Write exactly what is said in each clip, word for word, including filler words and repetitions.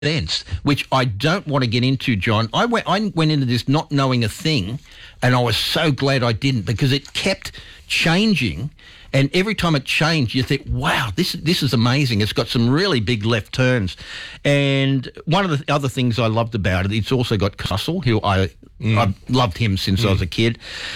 events, which I don't want to get into, John. I went, I went into this not knowing a thing, and I was so glad I didn't, because it kept changing. And every time it changed, you think, wow, this this is amazing. It's got some really big left turns. And one of the other things I loved about it, it's also got Russell, who I mm. I've loved him since mm. I was a kid.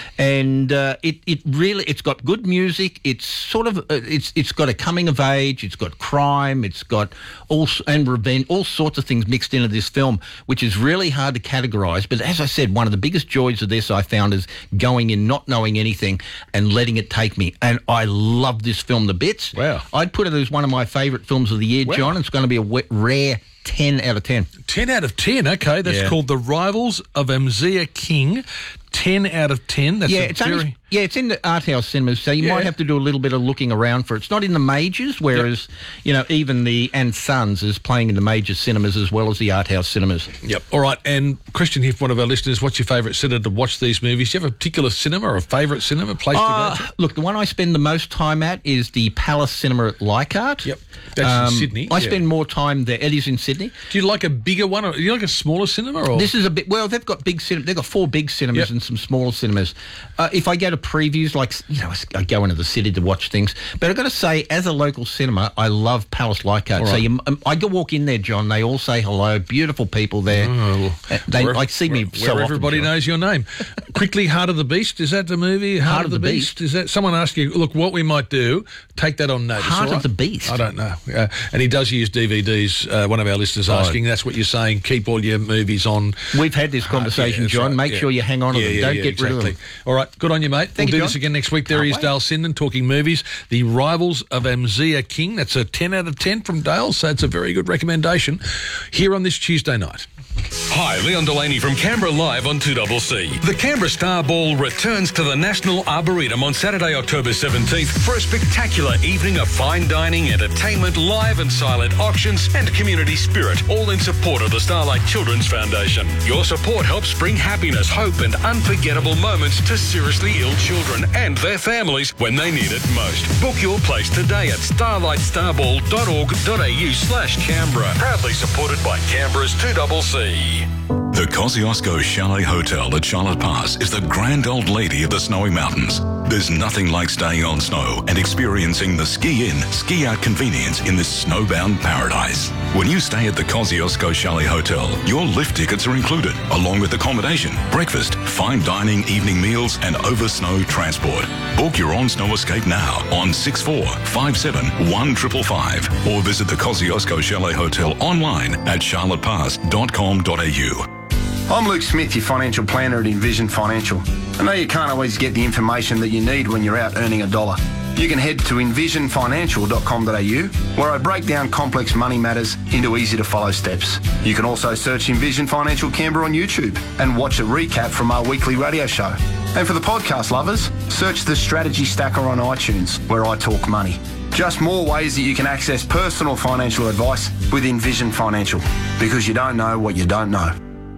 And uh, it it really, it's got good music. It's sort of, uh, it's it's got a coming of age. It's got crime. It's got all, and revenge, all sorts of things mixed into this film, which is really hard to categorise. But as I said, one of the biggest joys of this I found is going in not knowing anything and letting it take me. And I I love this film to bits. Wow. I'd put it as one of my favourite films of the year, wow. John. It's going to be a w- rare ten out of ten. ten out of ten, okay. That's yeah. called The Rivals of Amzea King. ten out of ten. That's yeah, a it's very... only, yeah, it's in the art house cinemas, so you yeah. might have to do a little bit of looking around for it. It's not in the majors, whereas, yep. you know, even the And Sons is playing in the major cinemas as well as the art house cinemas. Yep. All right, and question here from one of our listeners, what's your favourite cinema to watch these movies? Do you have a particular cinema or a favourite cinema place uh, to go to? Look, the one I spend the most time at is the Palace Cinema at Leichhardt. Yep, that's um, in Sydney. I yeah. spend more time there. It is in Sydney. Do you like a bigger one, or do you like a smaller cinema? Or? This is a bit, well, they've got big cinema. They've got four big cinemas yep. and some smaller cinemas. Uh, if I go to previews, like, you know, I go into the city to watch things. But I've got to say, as a local cinema, I love Palace Leichhardt. Right. So you, um, I go walk in there, John, they all say hello, beautiful people there. Oh, well, they where, like see me where, so where often, everybody John. knows your name. Quickly, Heart of the Beast, is that the movie? Heart, Heart of the, the Beast? Beast? Is that someone asked you, look, what we might do, take that on notice. Heart right? of the Beast? I don't know. Uh, and he does use D V Ds, uh, one of our listeners oh. asking, that's what you're saying, keep all your movies on. We've had this conversation, uh, yeah, John. Right. Make yeah. sure you hang on to yeah, them. Yeah, don't yeah, get exactly. rid of them. All right, good on you, mate. Thank we'll you, do John. this again next week. There Can't is wait. Dale Sinden talking movies. The Rivals of Amzea King. That's a ten out of ten from Dale, so it's a very good recommendation here on this Tuesday night. Hi, Leon Delaney from Canberra Live on two C C. The Canberra Star Ball returns to the National Arboretum on Saturday, October seventeenth for a spectacular evening of fine dining, entertainment, live and silent auctions and community spirit, all in support of the Starlight Children's Foundation. Your support helps bring happiness, hope and unforgettable moments to seriously ill children and their families when they need it most. Book your place today at starlight starball dot org dot a u slash Canberra. Proudly supported by Canberra's two C C. The Kosciuszko Chalet Hotel at Charlotte Pass is the grand old lady of the snowy mountains. There's nothing like staying on snow and experiencing the ski-in, ski-out convenience in this snowbound paradise. When you stay at the Kosciuszko Chalet Hotel, your lift tickets are included, along with accommodation, breakfast, fine dining, evening meals, and over-snow transport. Book your on-snow escape now on six four five seven one five five five or visit the Kosciuszko Chalet Hotel online at charlotte pass dot com dot a u. I'm Luke Smith, your financial planner at Envision Financial. I know you can't always get the information that you need when you're out earning a dollar. You can head to envision financial dot com dot a u, where I break down complex money matters into easy-to-follow steps. You can also search Envision Financial Canberra on YouTube and watch a recap from our weekly radio show. And for the podcast lovers, search the Strategy Stacker on iTunes, where I talk money. Just more ways that you can access personal financial advice with Envision Financial, because you don't know what you don't know.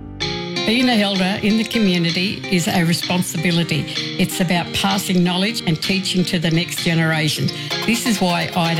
Being an elder in the community is a responsibility. It's about passing knowledge and teaching to the next generation. This is why I